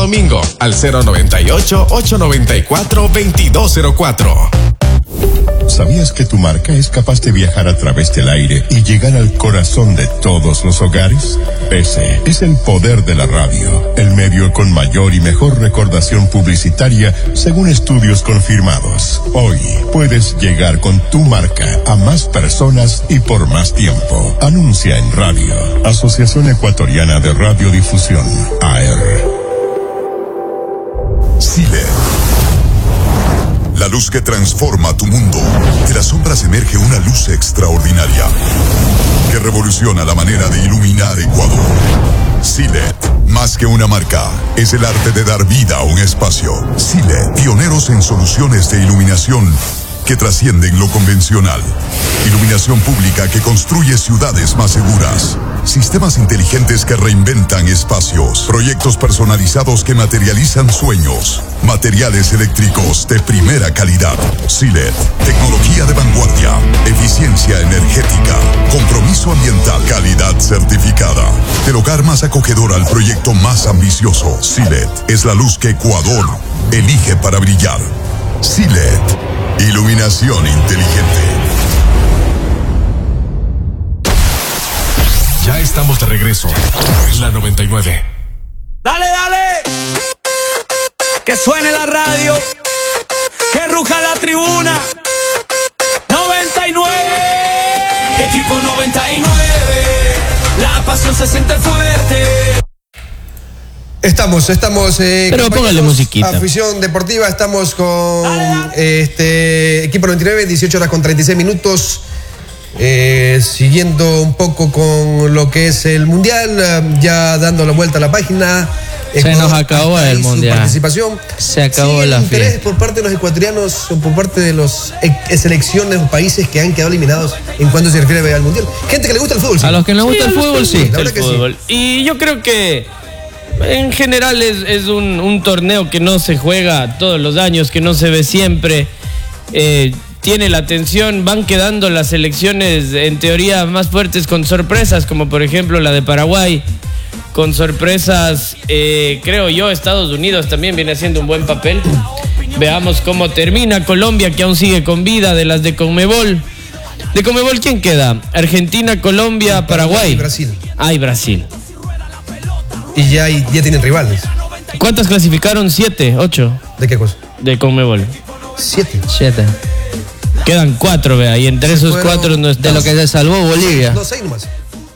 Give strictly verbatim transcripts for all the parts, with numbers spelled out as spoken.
Domingo al cero noventa y ocho, ochocientos noventa y cuatro, veintidós cero cuatro. ¿Sabías que tu marca es capaz de viajar a través del aire y llegar al corazón de todos los hogares? Ese es el poder de la radio, el medio con mayor y mejor recordación publicitaria según estudios confirmados. Hoy puedes llegar con tu marca a más personas y por más tiempo. Anuncia en radio. Asociación Ecuatoriana de Radiodifusión, A R. Silet. La luz que transforma tu mundo. De las sombras emerge una luz extraordinaria que revoluciona la manera de iluminar Ecuador. Silet, más que una marca, es el arte de dar vida a un espacio. Silet, pioneros en soluciones de iluminación que trascienden lo convencional. Iluminación pública que construye ciudades más seguras. Sistemas inteligentes que reinventan espacios. Proyectos personalizados que materializan sueños. Materiales eléctricos de primera calidad. Silet, tecnología de vanguardia. Eficiencia energética. Compromiso ambiental. Calidad certificada. Del hogar más acogedor al proyecto más ambicioso. Silet es la luz que Ecuador elige para brillar. Silet, iluminación inteligente. Ya estamos de regreso. Es la noventa y nueve. Dale, dale. Que suene la radio. Que ruja la tribuna. noventa y nueve. Equipo noventa y nueve. La pasión se siente fuerte. Estamos, estamos. Eh, Pero póngale musiquita. Afición deportiva, estamos con dale, dale. este equipo noventa y nueve, dieciocho horas con treinta y seis minutos. Eh, siguiendo un poco con lo que es el mundial, eh, ya dando la vuelta a la página. Se Ecuador, nos acabó el mundial. Participación. Se acabó sí, la el interés fiesta. por parte de los ecuatorianos o por parte de los e- selecciones o países que han quedado eliminados en cuanto se refiere al mundial. Gente que le gusta el fútbol. ¿Sí? A los que les gusta sí, el fútbol, sí. El fútbol. Sí. Y yo creo que en general es, es un, un torneo que no se juega todos los años, que no se ve siempre. Eh, tiene la atención, van quedando las selecciones en teoría más fuertes con sorpresas, como por ejemplo la de Paraguay, con sorpresas, eh, creo yo, Estados Unidos también viene haciendo un buen papel. Veamos cómo termina Colombia, que aún sigue con vida, de las de Conmebol. ¿De Conmebol quién queda? Argentina, Colombia, Paraguay. Y Brasil. Ah, y Brasil. Y ya, ya tienen rivales. ¿Cuántas clasificaron? ¿Siete? ¿Ocho? ¿De qué cosa? De Conmebol. Siete. Siete. Quedan cuatro, vea, y entre se esos cuatro no está. De lo que se salvó Bolivia. No, seis nomás.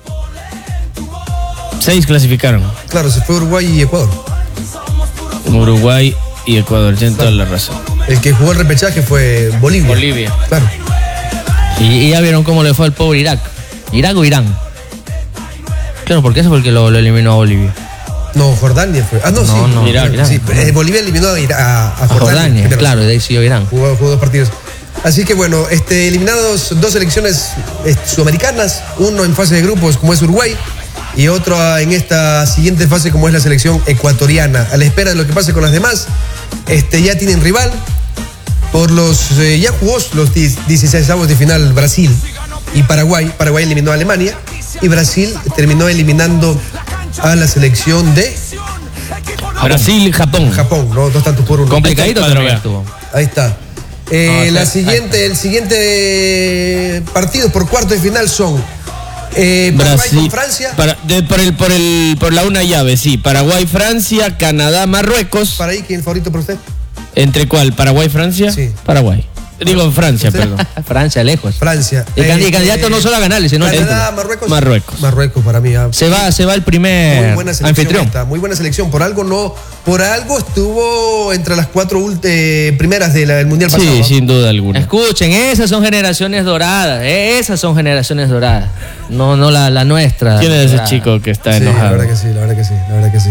Seis clasificaron. Claro, se fue Uruguay y Ecuador. Uruguay y Ecuador, tienen claro. toda la razón. El que jugó el repechaje fue Bolivia. Bolivia. Claro. Y, y ya vieron cómo le fue al pobre Irak. ¿Irak o Irán? Claro, porque ese fue el que lo, lo eliminó a Bolivia. No, Jordania fue. Ah, no, no sí. No, Irak, Irak. Sí, eh, Bolivia eliminó a, a, a Jordania. A Jordania, claro, de ahí siguió Irán. Jugó, jugó dos partidos. Así que bueno, este, eliminados dos selecciones eh, sudamericanas, uno en fase de grupos como es Uruguay y otro en esta siguiente fase como es la selección ecuatoriana. A la espera de lo que pase con las demás, este, ya tienen rival. Por los eh, ya jugó los dieciseisavos de final Brasil y Paraguay. Paraguay eliminó a Alemania y Brasil terminó eliminando a la selección de Japón. Brasil y Japón. Japón, no dos tantos por uno. Complicadito también estuvo. Ahí está. Eh, no, la sí, siguiente, el siguiente partido por cuarto de final son eh, Paraguay Brasil, con Francia. Para, de, por, el, por, el, por la una llave, sí. Paraguay, Francia, Canadá, Marruecos. ¿Para ahí quién es el favorito por usted? ¿Entre cuál? ¿Paraguay, Francia? Sí. Paraguay. Digo Francia, ¿Usted? perdón. Francia, lejos. Francia. El, eh, el candidato eh, no solo a ganarle, sino Canadá, Marruecos. Marruecos. Marruecos para mí. Ah, se va, se va el primer muy buena anfitrión. Esta, muy buena selección. Por algo no, por algo estuvo entre las cuatro eh, primeras de la, del mundial sí, pasado. Sí, sin duda alguna. Escuchen, esas son generaciones doradas. Esas son generaciones doradas. No, no la, la nuestra. ¿Quién es dorada. ese chico que está sí, enojado? La verdad que sí, la verdad que sí, la verdad que sí.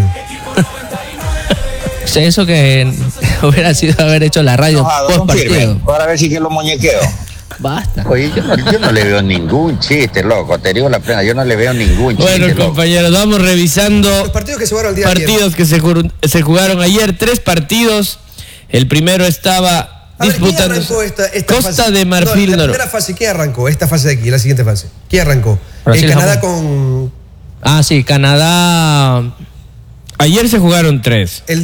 Eso que hubiera sido haber hecho la radio enojado, post partido. Para ver si que lo muñequeo. Basta. Oye, yo no, yo no le veo ningún chiste, loco. Te digo la plena, yo no le veo ningún chiste. Bueno, loco. compañeros, vamos revisando los partidos que se jugaron el día partidos ayer. que se, se jugaron ayer. Tres partidos. El primero estaba disputando esta, esta Costa fase? de Marfil. No, la primera fase, ¿qué arrancó? Esta fase de aquí, la siguiente fase. ¿Qué arrancó? Brasil, el Canadá Japón. con... Ah, sí, Canadá. Ayer se jugaron tres. El